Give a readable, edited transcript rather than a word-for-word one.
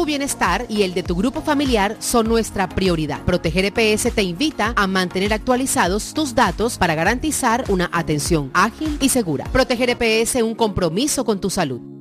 Tu bienestar y el de tu grupo familiar son nuestra prioridad. Proteger EPS te invita a mantener actualizados tus datos para garantizar una atención ágil y segura. Proteger EPS, un compromiso con tu salud.